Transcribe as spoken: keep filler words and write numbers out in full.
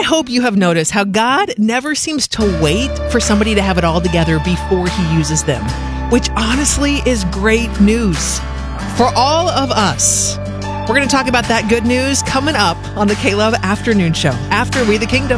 hope you have noticed how God never seems to wait for somebody to have it all together before he uses them, which honestly is great news for all of us. We're going to talk about that good news coming up on the K-Love Afternoon Show after We the Kingdom.